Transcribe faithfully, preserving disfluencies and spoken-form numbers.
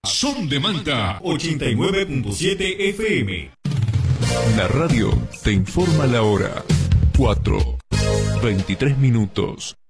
Son de Manta ochenta y nueve punto siete F M. La radio te informa la hora. cuatro, veintitrés minutos.